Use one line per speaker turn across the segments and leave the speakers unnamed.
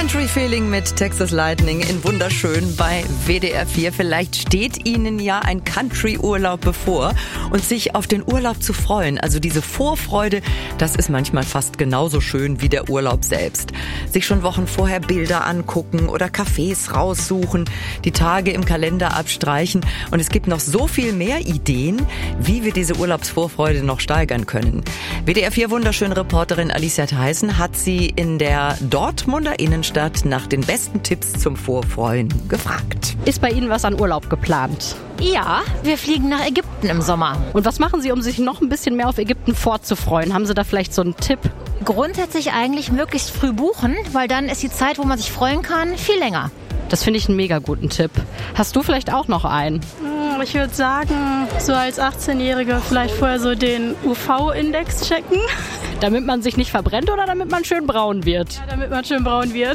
Country Feeling mit Texas Lightning in wunderschön bei WDR 4. Vielleicht steht Ihnen ja ein Country-Urlaub bevor und sich auf den Urlaub zu freuen. Also diese Vorfreude, das ist manchmal fast genauso schön wie der Urlaub selbst. Sich schon Wochen vorher Bilder angucken oder Cafés raussuchen, die Tage im Kalender abstreichen. Und es gibt noch so viel mehr Ideen, wie wir diese Urlaubsvorfreude noch steigern können. WDR 4 wunderschöne Reporterin Alicia Theissen hat sie in der Dortmunder Innenstadt nach den besten Tipps zum Vorfreuen gefragt.
Ist bei Ihnen was an Urlaub geplant?
Ja, wir fliegen nach Ägypten im Sommer.
Und was machen Sie, um sich noch ein bisschen mehr auf Ägypten vorzufreuen? Haben Sie da vielleicht so einen Tipp?
Grundsätzlich eigentlich möglichst früh buchen, weil dann ist die Zeit, wo man sich freuen kann, viel länger.
Das finde ich einen mega guten Tipp. Hast du vielleicht auch noch einen?
Ich würde sagen, so als 18-Jährige vielleicht vorher so den UV-Index checken.
Damit man sich nicht verbrennt oder damit man schön braun wird?
Ja, damit man schön braun wird.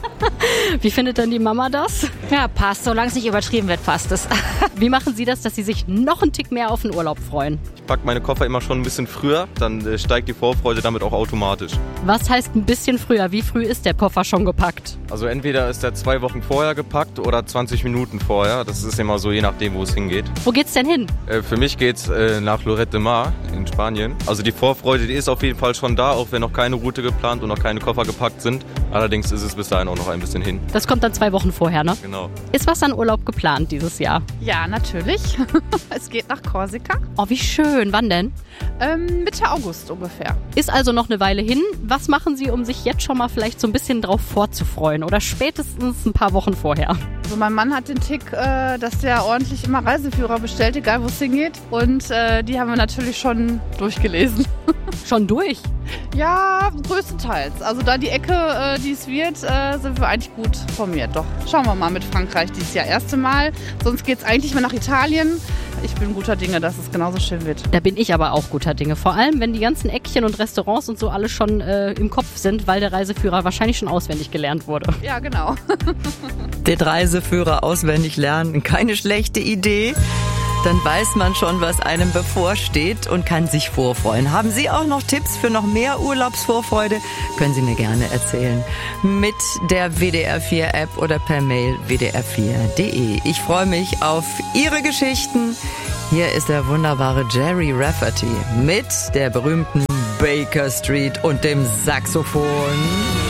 Wie findet denn die Mama das?
Ja, passt. Solange es nicht übertrieben wird, passt es.
Wie machen Sie das, dass Sie sich noch einen Tick mehr auf den Urlaub freuen?
Ich packe meine Koffer immer schon ein bisschen früher, dann steigt die Vorfreude damit auch automatisch.
Was heißt ein bisschen früher? Wie früh ist der Koffer schon gepackt?
Also entweder ist der 2 Wochen vorher gepackt oder 20 Minuten vorher. Das ist immer so, je nachdem, wo es hingeht.
Wo geht's denn hin?
Für mich geht's nach Lloret de Mar in Spanien. Also die Vorfreude, die ist auf jeden Fall schon da, auch wenn noch keine Route geplant und noch keine Koffer gepackt sind. Allerdings ist es bis dahin auch noch ein bisschen hin.
Das kommt dann 2 Wochen vorher, ne?
Genau.
Ist was an Urlaub geplant dieses Jahr?
Ja, natürlich. Es geht nach Korsika.
Oh, wie schön. Wann denn?
Mitte August ungefähr.
Ist also noch eine Weile hin. Was machen Sie, um sich jetzt schon mal vielleicht so ein bisschen drauf vorzufreuen? Oder spätestens ein paar Wochen vorher?
Also mein Mann hat den Tick, dass der ordentlich immer Reiseführer bestellt, egal wo es hingeht. Und die haben wir natürlich schon durchgelesen.
Schon durch?
Ja, größtenteils. Also da die Ecke, die es wird, sind wir eigentlich gut formiert. Doch, schauen wir mal mit Frankreich dieses Jahr erste Mal. Sonst geht es eigentlich mal nach Italien. Ich bin guter Dinge, dass es genauso schön wird.
Da bin ich aber auch guter Dinge. Vor allem, wenn die ganzen Eckchen und Restaurants und so alle schon im Kopf sind, weil der Reiseführer wahrscheinlich schon auswendig gelernt wurde.
Ja, genau.
Den Reiseführer auswendig lernen, keine schlechte Idee. Dann weiß man schon, was einem bevorsteht und kann sich vorfreuen. Haben Sie auch noch Tipps für noch mehr Urlaubsvorfreude? Können Sie mir gerne erzählen. Mit der WDR 4 App oder per Mail wdr4.de. Ich freue mich auf Ihre Geschichten. Hier ist der wunderbare Jerry Rafferty mit der berühmten Baker Street und dem Saxophon.